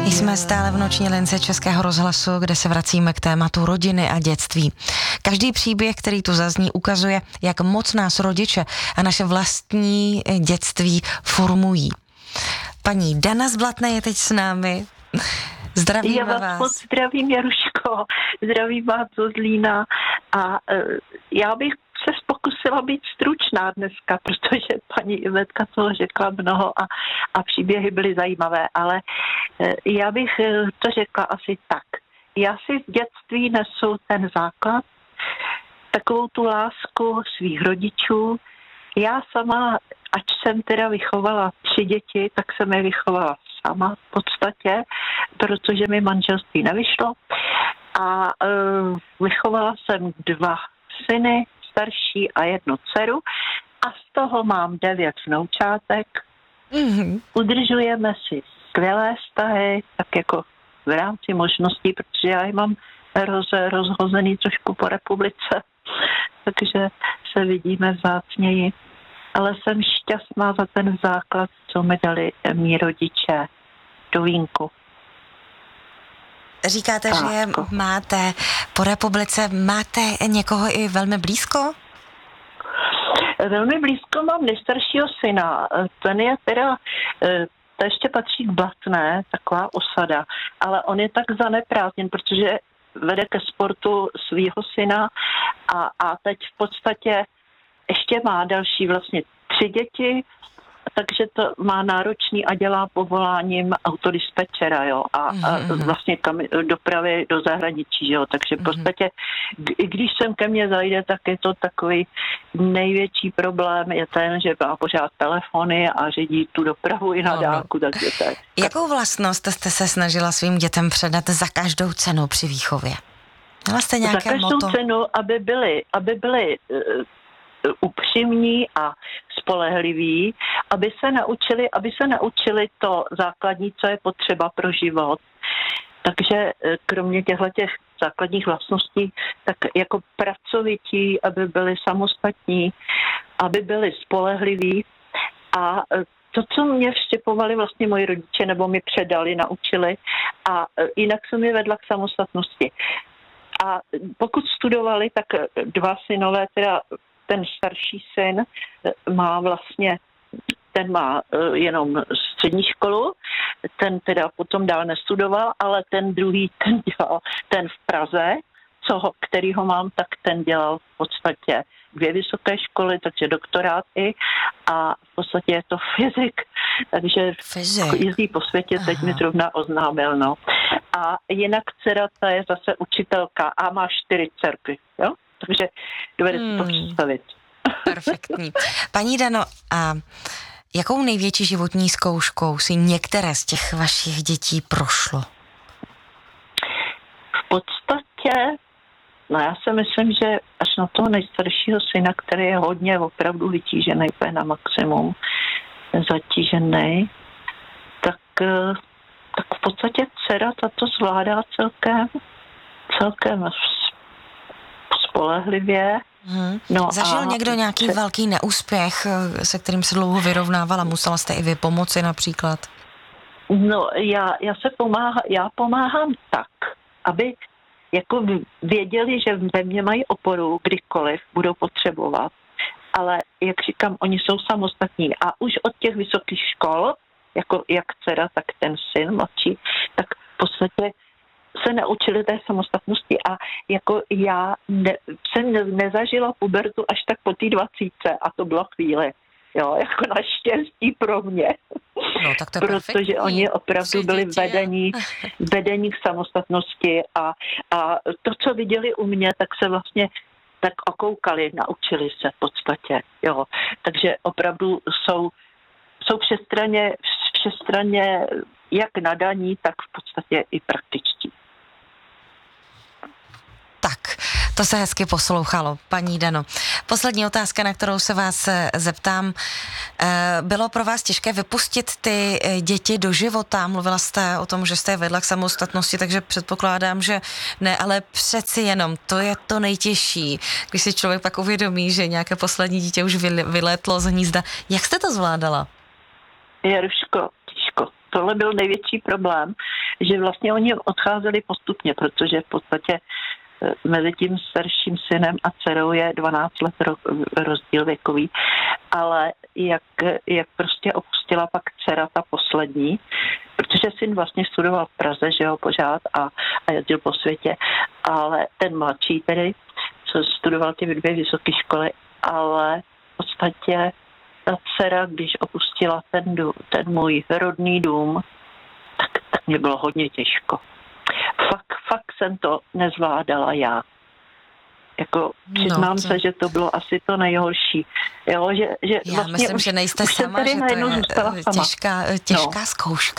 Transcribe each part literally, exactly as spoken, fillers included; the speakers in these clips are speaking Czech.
Jsme stále v noční lince Českého rozhlasu, kde se vracíme k tématu rodiny a dětství. Každý příběh, který tu zazní, ukazuje, jak moc nás rodiče a naše vlastní dětství formují. Paní Dana z Blatné je teď s námi. Zdravíme vás. Já vás moc zdravím, Jaruško. Zdravím vás zo Zlína. A uh, já bych se pokusila být stručná dneska, protože paní Ivetka toho řekla mnoho a, a příběhy byly zajímavé, ale uh, já bych uh, to řekla asi tak. Já si v dětství nesu ten základ, takovou tu lásku svých rodičů. Já sama, ať jsem teda vychovala tři děti, tak jsem je vychovala sama v podstatě, protože mi manželství nevyšlo. A uh, vychovala jsem dva syny, starší a jednu dceru. A z toho mám devět vnoučátek. Mm-hmm. Udržujeme si skvělé vztahy, tak jako v rámci možností, protože já je mám roz, rozhozený trošku po republice, takže se vidíme vzácněji. Ale jsem šťastná za ten základ, co mi dali mý rodiče do vínku. Říkáte, tak. Že máte po republice, máte někoho i velmi blízko? Velmi blízko mám nejstaršího syna. Ten je teda, to ještě patří k Blatné, taková osada, ale on je tak zaneprázdněn, protože vede ke sportu svýho syna a, a teď v podstatě ještě má další vlastně tři děti, takže to má náročný a dělá povoláním autodispečera, jo, a, mm-hmm. a vlastně kam, dopravy do zahraničí, jo, takže v podstatě, i když sem ke mně zajde, tak je to takový největší problém, je ten, že má pořád telefony a řídí tu dopravu i na no, dálku, no. Takže tak. Jakou vlastnost jste se snažila svým dětem předat za každou cenu při výchově? Měla jste nějaké za každou moto? cenu, aby byly, aby byly upřímní a spolehliví, aby se naučili, aby se naučili to základní, co je potřeba pro život. Takže kromě těchto těch základních vlastností, tak jako pracovití, aby byli samostatní, aby byli spolehliví a to, co mě vštěpovali vlastně moji rodiče, nebo mi předali, naučili a jinak jsem je vedla k samostatnosti. A pokud studovali, tak dva synové, teda ten starší syn má vlastně, ten má jenom střední školu, ten teda potom dál nestudoval, ale ten druhý, ten dělal, ten v Praze, co, který ho mám, tak ten dělal v podstatě dvě vysoké školy, takže doktorát i a v podstatě je to fyzik, takže fyzik. Jezdí po světě, teď Aha. mi zrovna oznámil, no. A jinak dcera, ta je zase učitelka a má čtyři dcerky, jo? Takže dovede hmm. si to představit. Perfektní. Paní Dano, a jakou největší životní zkouškou si některé z těch vašich dětí prošlo? V podstatě, no já si myslím, že až na toho nejstaršího syna, který je hodně opravdu vytížený, na maximum zatížený, tak, tak v podstatě dcera tato zvládá celkem, celkem spolehlivě. Hmm. No Zažil a někdo nějaký se... velký neúspěch, se kterým se dlouho vyrovnávala? Musela jste i vy pomoci například? No já, já se pomáhám, já pomáhám tak, aby jako věděli, že ve mně mají oporu, kdykoliv budou potřebovat. Ale jak říkám, oni jsou samostatní a už od těch vysokých škol, jako jak dcera, tak ten syn mladší, tak v podstatě se naučili té samostatnosti a jako já ne, jsem ne, nezažila pubertu až tak po té dvacítce a to bylo chvíli, jo, jako naštěstí pro mě, no, tak to protože perfektní. Oni opravdu byli vedení, vedení k samostatnosti a, a to, co viděli u mě, tak se vlastně tak okoukali, naučili se v podstatě, jo, takže opravdu jsou, jsou všestranně, všestranně jak nadaní, tak v podstatě i praktičtí. Tak, to se hezky poslouchalo, paní Dano. Poslední otázka, na kterou se vás zeptám. Bylo pro vás těžké vypustit ty děti do života? Mluvila jste o tom, že jste je vedla k samostatnosti, takže předpokládám, že ne, ale přeci jenom, to je to nejtěžší, když si člověk pak uvědomí, že nějaké poslední dítě už vylétlo z hnízda. Jak jste to zvládala? Jaruško, těžko. tohle byl největší problém, že vlastně oni odcházeli postupně, protože v podstatě mezi tím starším synem a dcerou je dvanáct let rozdíl věkový, ale jak, jak prostě opustila pak dcera ta poslední, protože syn vlastně studoval v Praze, že ho pořád a, a jezdil po světě, ale ten mladší tedy, co studoval ty dvě vysoké školy, ale v podstatě ta dcera, když opustila ten, dům, ten můj rodný dům, tak, tak mě bylo hodně těžko. Fakt, fakt jsem to nezvládala já. Jako přiznám no, to... se, že to bylo asi to nejhorší. Jo, že, že já vlastně myslím, už, že nejste sama, že to je těžká, těžká no. zkouška.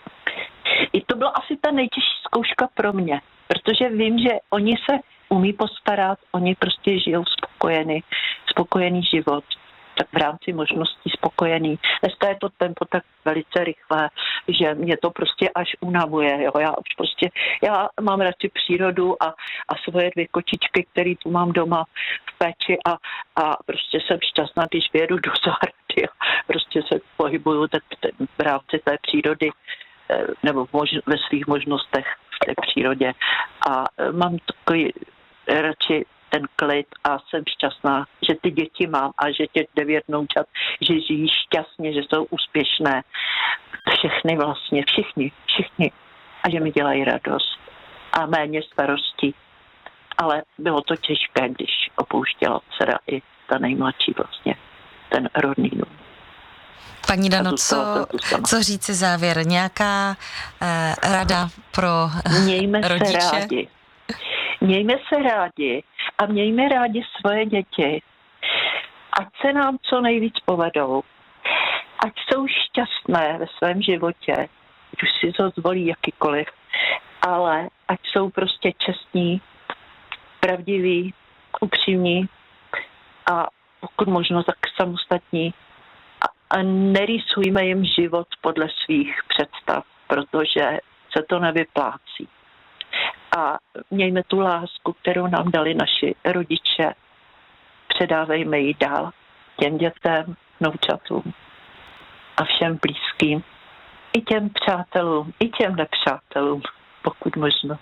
I to byla asi ta nejtěžší zkouška pro mě, protože vím, že oni se umí postarat, oni prostě žijou spokojený, spokojený život, tak v rámci možností spokojený. Dneska je to tempo tak velice rychlé, že mě to prostě až unavuje. Jo. Já už prostě, já mám radši přírodu a, a svoje dvě kočičky, které tu mám doma v péči a, a prostě jsem šťastná, když vyjedu do zahrady a prostě se pohybuju tak v rámci té přírody nebo ve svých možnostech v té přírodě. A mám takový radši ten klid a jsem šťastná, že ty děti mám a že těch devět vnoučat, že žijí šťastně, že jsou úspěšné. Všechny vlastně, všichni, všichni. A že mi dělají radost. A méně starostí. Ale bylo to těžké, když opouštěla dcera i ta nejmladší vlastně, ten rodný dům. Paní Dano, co, co říci závěr? Nějaká eh, rada pro Mějme rodiče? se rádi. Mějme se rádi a mějme rádi svoje děti. Ať se nám co nejvíc povedou. Ať jsou šťastné ve svém životě. Ať už si to zvolí jakýkoliv. Ale ať jsou prostě čestní, pravdiví, upřímní a pokud možno tak samostatní. A nerýsujme jim život podle svých představ, protože se to nevyplácí. A mějme tu lásku, kterou nám dali naši rodiče. Předávejme ji dál těm dětem, vnoučatům a všem blízkým. I těm přátelům, i těm nepřátelům, pokud možno.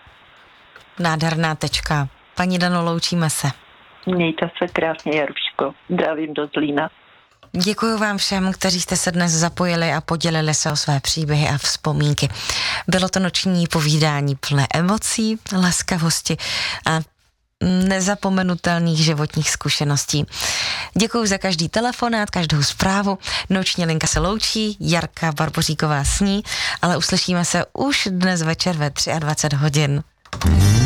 Nádherná tečka. Paní Dano, loučíme se. Mějte se krásně, Jaruško. Zdravím do Zlína. Děkuji vám všem, kteří jste se dnes zapojili a podělili se o své příběhy a vzpomínky. Bylo to noční povídání plné emocí, laskavosti a nezapomenutelných životních zkušeností. Děkuji za každý telefonát, každou zprávu. Noční linka se loučí, Jarka Barboříková sní, ale uslyšíme se už dnes večer ve dvacet tři hodin.